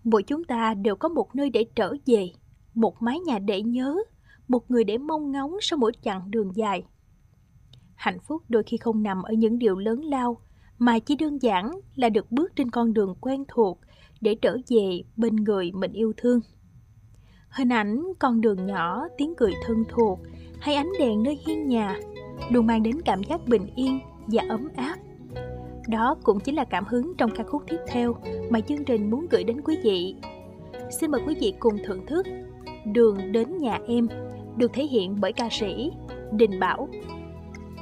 Mỗi chúng ta đều có một nơi để trở về, một mái nhà để nhớ, một người để mong ngóng sau mỗi chặng đường dài. Hạnh phúc đôi khi không nằm ở những điều lớn lao, mà chỉ đơn giản là được bước trên con đường quen thuộc để trở về bên người mình yêu thương. Hình ảnh con đường nhỏ, tiếng cười thân thuộc hay ánh đèn nơi hiên nhà luôn mang đến cảm giác bình yên và ấm áp. Đó cũng chính là cảm hứng trong ca khúc tiếp theo mà chương trình muốn gửi đến quý vị. Xin mời quý vị cùng thưởng thức Đường đến nhà em, được thể hiện bởi ca sĩ Đình Bảo.